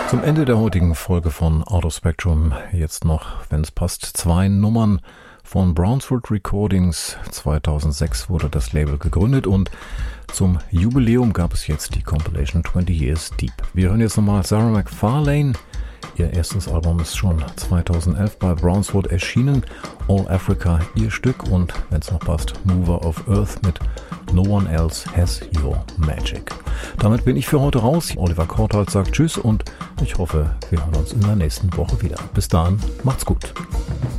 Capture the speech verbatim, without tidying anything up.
Zum Ende der heutigen Folge von Out of Spectrum jetzt noch, wenn es passt, zwei Nummern von Brownswood Recordings. zweitausendsechs wurde das Label gegründet und zum Jubiläum gab es jetzt die Compilation twenty Years Deep. Wir hören jetzt nochmal Sarah McFarlane. Ihr erstes Album ist schon zweitausendelf bei Brownswood erschienen. All Africa ihr Stück und, wenn es noch passt, Mover of Earth mit No One Else Has Your Magic. Damit bin ich für heute raus. Oliver Kortholt sagt Tschüss und ich hoffe, wir hören uns in der nächsten Woche wieder. Bis dahin, macht's gut.